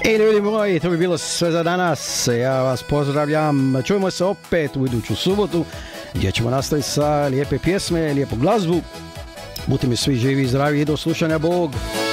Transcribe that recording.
Ljudi moji, to bi bilo sve za danas. Ja vas pozdravljam. Čujemo se opet u iduću subotu gdje ćemo nastaviti sa lijepe pjesme, lijepu glazbu. Budite mi svi živi i zdravi i do slušanja. Bog!